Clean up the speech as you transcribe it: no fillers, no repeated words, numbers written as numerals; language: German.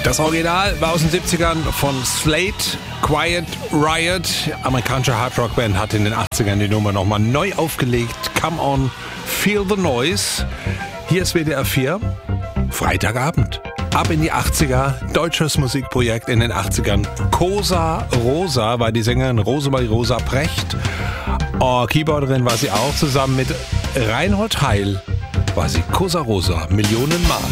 Das Original war aus den 70ern von Slate, Quiet Riot. Amerikanische Hardrock-Band hat in den 80ern die Nummer nochmal neu aufgelegt. Come on, feel the noise. Hier ist WDR 4, Freitagabend. Ab in die 80er, deutsches Musikprojekt in den 80ern. Cosa Rosa war die Sängerin Rosemarie Rosa Precht. Keyboarderin war sie auch, zusammen mit Reinhold Heil war sie Cosa Rosa Millionenmal.